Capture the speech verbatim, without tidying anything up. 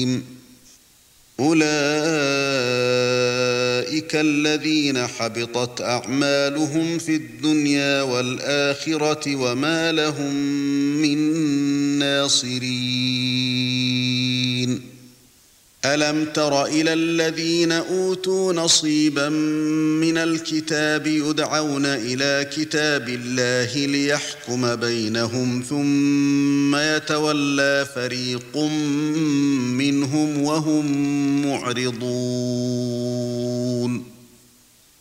الرجيم أولئك الذين حبطت أعمالهم في الدنيا والآخرة وما لهم من ناصرين ألم تر إلى الذين أوتوا نصيبا من الكتاب يدعون إلى كتاب الله ليحكم بينهم ثم يتولى فريق منهم وهم معرضون